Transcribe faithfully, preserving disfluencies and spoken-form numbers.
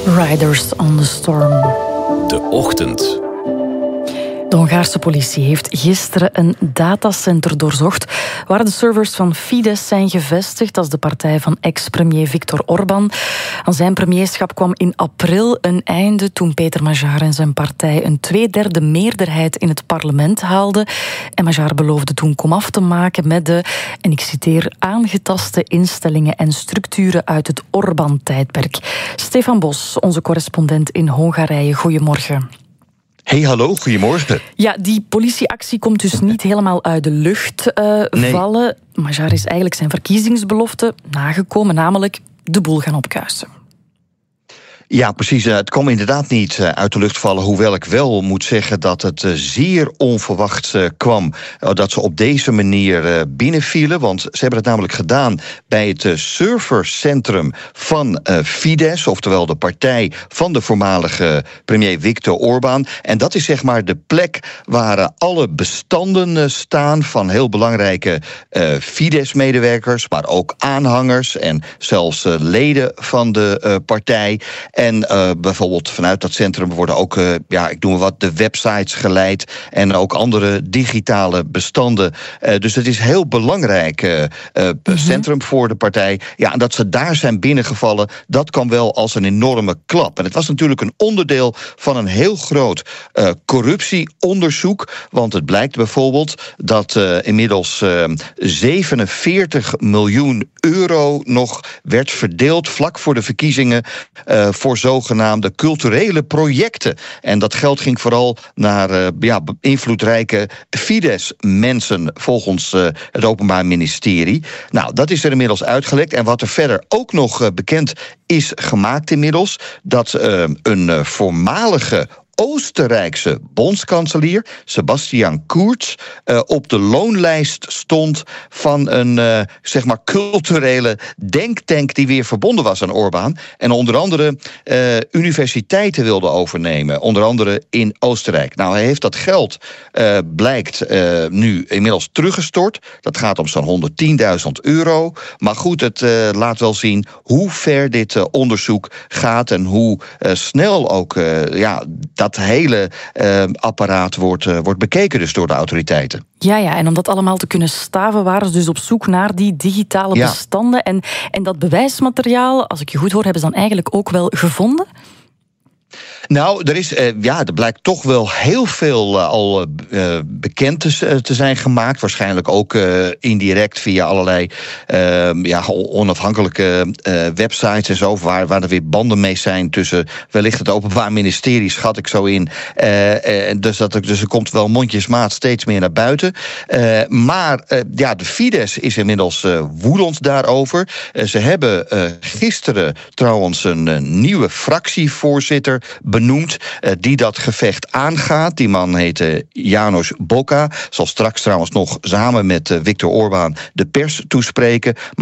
Riders on the Storm. De ochtend. De Hongaarse politie heeft gisteren een datacenter doorzocht waar de servers van Fidesz zijn gevestigd. Dat is de partij van ex-premier Viktor Orbán. Aan zijn premierschap kwam in april een einde toen Péter Magyar en zijn partij een tweederde meerderheid in het parlement haalden. En Magyar beloofde toen komaf te maken met de, en ik citeer, aangetaste instellingen en structuren uit het Orbán-tijdperk. Stefan Bos, onze correspondent in Hongarije. Goedemorgen. Hey, hallo, goedemorgen. Ja, die politieactie komt dus niet helemaal uit de lucht uh, nee. vallen. Magyar is eigenlijk zijn verkiezingsbelofte nagekomen, namelijk de boel gaan opkuisen. Ja, precies. Het kwam inderdaad niet uit de lucht vallen. Hoewel ik wel moet zeggen dat het zeer onverwacht kwam dat ze op deze manier binnenvielen. Want ze hebben het namelijk gedaan bij het servercentrum van Fidesz, oftewel de partij van de voormalige premier Viktor Orbán. En dat is zeg maar de plek waar alle bestanden staan van heel belangrijke Fidesz-medewerkers, maar ook aanhangers en zelfs leden van de partij. En uh, bijvoorbeeld vanuit dat centrum worden ook, uh, ja, ik noem maar wat, de websites geleid en ook andere digitale bestanden. Uh, dus het is een heel belangrijk uh, uh, mm-hmm. centrum voor de partij. Ja, en dat ze daar zijn binnengevallen, dat kwam wel als een enorme klap. En het was natuurlijk een onderdeel van een heel groot uh, corruptieonderzoek. Want het blijkt bijvoorbeeld dat uh, inmiddels uh, zevenenveertig miljoen euro nog werd verdeeld vlak voor de verkiezingen uh, voor zogenaamde culturele projecten. En dat geld ging vooral naar uh, ja, invloedrijke Fidesz-mensen volgens uh, het Openbaar Ministerie. Nou, dat is er inmiddels uitgelekt. En wat er verder ook nog uh, bekend is gemaakt inmiddels, dat uh, een uh, voormalige Oostenrijkse bondskanselier Sebastian Kurz uh, op de loonlijst stond van een uh, zeg maar culturele denktank die weer verbonden was aan Orbán en onder andere uh, universiteiten wilde overnemen, onder andere in Oostenrijk. Nou, hij heeft dat geld, uh, blijkt uh, nu inmiddels teruggestort. Dat gaat om zo'n honderdtienduizend euro. Maar goed, het uh, laat wel zien hoe ver dit uh, onderzoek gaat en hoe uh, snel ook uh, ja, dat hele uh, apparaat wordt, uh, wordt bekeken dus door de autoriteiten. Ja, ja, en om dat allemaal te kunnen staven waren ze dus op zoek naar die digitale ja. bestanden. En, en dat bewijsmateriaal, als ik je goed hoor, hebben ze dan eigenlijk ook wel gevonden? Nou, er is, uh, ja, er blijkt toch wel heel veel uh, al uh, bekend te, te zijn gemaakt. Waarschijnlijk ook uh, indirect via allerlei uh, ja, onafhankelijke uh, websites en zo, waar, waar er weer banden mee zijn tussen wellicht het Openbaar Ministerie, schat ik zo in. Uh, uh, dus, dat er, dus er komt wel mondjesmaat steeds meer naar buiten. Uh, maar uh, ja, de Fidesz is inmiddels uh, woedend daarover. Uh, ze hebben uh, gisteren trouwens een uh, nieuwe fractievoorzitter benoemd, uh, die dat gevecht aangaat. Die man heet uh, János Boka. Zal straks trouwens nog samen met uh, Viktor Orbán de pers toespreken.